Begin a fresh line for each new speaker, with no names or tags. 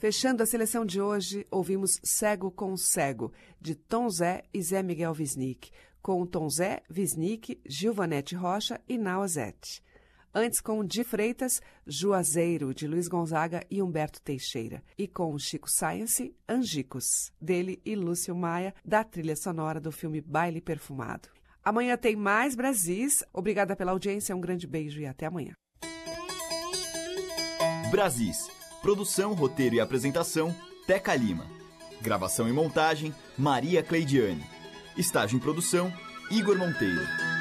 Fechando a seleção de hoje, ouvimos Cego com Cego, de Tom Zé e Zé Miguel Wisnik, com Tom Zé, Wisnik, Gilvanete Rocha e Nausete. Antes com Di Freitas, Juazeiro, de Luiz Gonzaga e Humberto Teixeira. E com Chico Science, Angicos, dele e Lúcio Maia, da trilha sonora do filme Baile Perfumado. Amanhã tem mais Brasis. Obrigada pela audiência, um grande beijo e até amanhã.
Brasis. Produção, roteiro e apresentação, Teca Lima. Gravação e montagem, Maria Cleidiane. Estágio em produção, Igor Monteiro.